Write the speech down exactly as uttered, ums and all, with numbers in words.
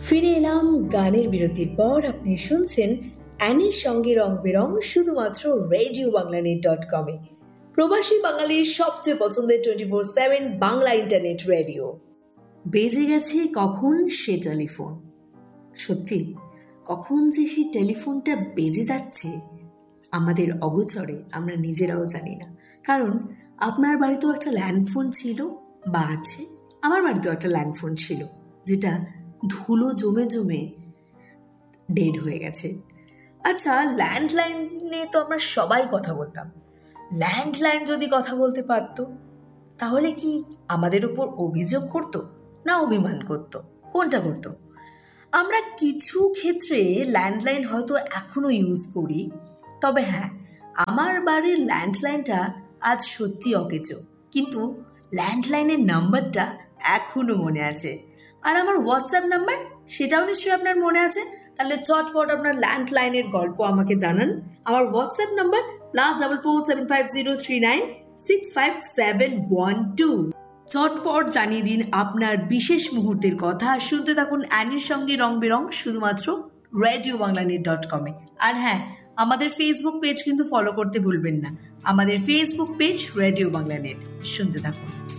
ফিরে এলাম গানের বিরতির পর। আপনি শুনছেন অ্যানির সঙ্গে রং বেরং শুধুমাত্র রেডিও বাংলা নেট ডট কমে, প্রবাসী বাঙালির সবচেয়ে পছন্দের twenty four seven Bangla internet radio. বেজে গেছে কখন সে টেলিফোন। সত্যি, কখন যে সেই টেলিফোনটা বেজে যাচ্ছে আমাদের অগোচরে আমরা নিজেরাও জানি না। কারণ আপনার বাড়িতেও একটা ল্যান্ডফোন ছিল বা আছে, আমার বাড়িতেও একটা ল্যান্ডফোন ছিল, যেটা ধুলো জমে জমে ডেড হয়ে গেছে। আচ্ছা, ল্যান্ডলাইনে তো আমরা সবাই কথা বলতাম। ল্যান্ডলাইন যদি কথা বলতে পারত, তাহলে কি আমাদের উপর অভিযোগ করত না অভিমান করত? কোনটা করত? আমরা কিছু ক্ষেত্রে ল্যান্ডলাইন হয়তো এখনো ইউজ করি, তবে হ্যাঁ, আমার বাড়ির ল্যান্ডলাইনটা আজ সত্যি অকেজো, কিন্তু ল্যান্ডলাইনের নাম্বারটা এখনো মনে আছে। আর আমার হোয়াটসঅ্যাপ নাম্বার, সেটাও নিশ্চয়ই আপনার মনে আছে। তাহলে চটপট আপনার ল্যান্ডলাইনের গল্প আমাকে জানান। আমার WhatsApp number plus double four seven five zero three nine six five seven one two. চটপট জানিয়ে দিন আপনার বিশেষ মুহূর্তের কথা। শুনতে থাকুন অ্যানির সঙ্গে রং বেরং শুধুমাত্র রেডিও বাংলা নেট ডট কমে। আর হ্যাঁ, আমাদের ফেসবুক পেজ কিন্তু ফলো করতে ভুলবেন না। আমাদের Facebook page radio Bangla net. শুনতে থাকুন।